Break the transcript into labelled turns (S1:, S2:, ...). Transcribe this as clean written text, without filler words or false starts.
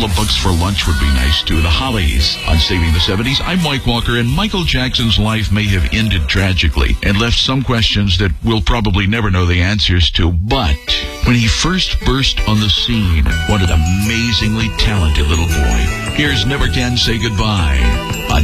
S1: couple of books for lunch would be nice, too. The Hollies on Saving the 70s. I'm Mike Walker, and Michael Jackson's life may have ended tragically and left some questions that we'll probably never know the answers to. But when he first burst on the scene, what an amazingly talented little boy. Here's Never Can Say Goodbye.